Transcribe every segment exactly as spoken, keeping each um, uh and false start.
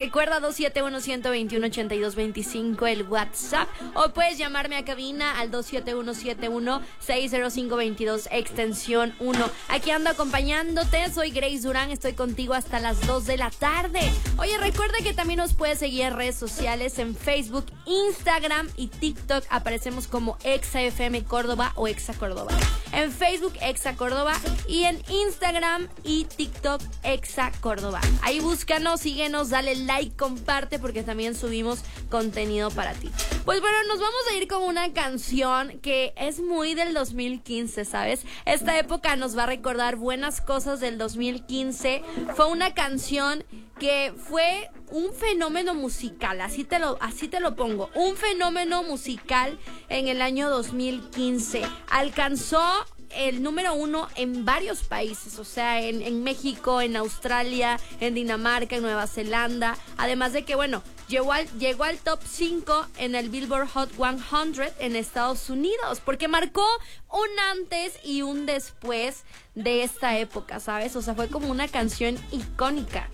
Recuerda dos siete uno, uno dos uno, ocho dos dos cinco el WhatsApp, o puedes llamarme a cabina al dos siete uno, siete uno, seis cero cinco dos dos extensión uno. Aquí ando acompañándote, soy Grace Durán, estoy contigo hasta las dos de la tarde. Oye, recuerda que también nos puedes seguir en redes sociales, en Facebook, Instagram y TikTok. Aparecemos como Exa F M Córdoba o Exa Córdoba. En Facebook, Exa Córdoba, y en Instagram y TikTok, Exa Córdoba. Ahí búscanos, síguenos, dale like, comparte, porque también subimos contenido para ti. Pues bueno, nos vamos a ir con una canción que es muy del dos mil quince, ¿sabes? Esta época nos va a recordar buenas cosas del dos mil quince. Fue una canción que fue un fenómeno musical, así te lo, así te lo pongo, un fenómeno musical en el año dos mil quince. Alcanzó el número uno en varios países, o sea, en, en México, en Australia, en Dinamarca, en Nueva Zelanda, además de que, bueno, llegó al, llegó al top cinco en el Billboard Hot cien en Estados Unidos, porque marcó un antes y un después de esta época, ¿sabes? O sea, fue como una canción icónica.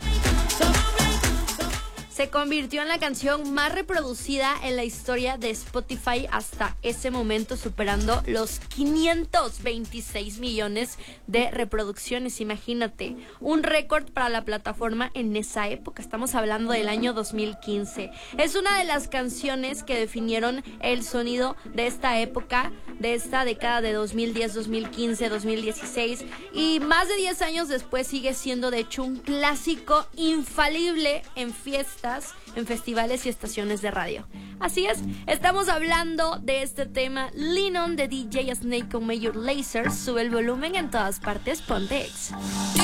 Se convirtió en la canción más reproducida en la historia de Spotify hasta ese momento, superando los quinientos veintiséis millones de reproducciones. Imagínate, un récord para la plataforma en esa época. Estamos hablando del año dos mil quince. Es una de las canciones que definieron el sonido de esta época, de esta década de dos mil diez, dos mil quince, dos mil dieciséis. Y más de diez años después sigue siendo, de hecho, un clásico infalible en fiestas, en festivales y estaciones de radio. Así es, estamos hablando de este tema, Lean On, de D J Snake con Major Lazer. Sube el volumen en todas partes, ponte Exa.